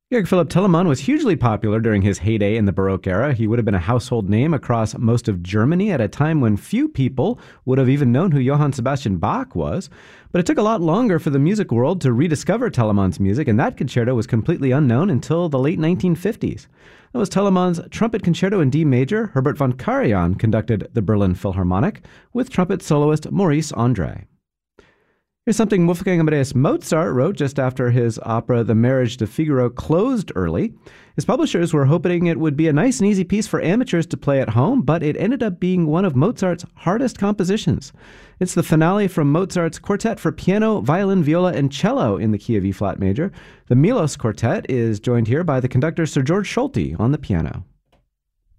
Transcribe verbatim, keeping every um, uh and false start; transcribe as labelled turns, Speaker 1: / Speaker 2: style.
Speaker 1: Georg Philipp Telemann was hugely popular during his heyday in the Baroque era. He would have been a household name across most of Germany at a time when few people would have even known who Johann Sebastian Bach was. But it took a lot longer for the music world to rediscover Telemann's music, and that concerto was completely unknown until the late nineteen fifties. That was Telemann's Trumpet Concerto in D major. Herbert von Karajan conducted the Berlin Philharmonic with trumpet soloist Maurice Andre. Here's something Wolfgang Amadeus Mozart wrote just after his opera The Marriage de Figaro closed early. His publishers were hoping it would be a nice and easy piece for amateurs to play at home, but it ended up being one of Mozart's hardest compositions. It's the finale from Mozart's Quartet for Piano, Violin, Viola, and Cello in the key of E-flat major. The Milos Quartet is joined here by the conductor Sir George Solti on the piano.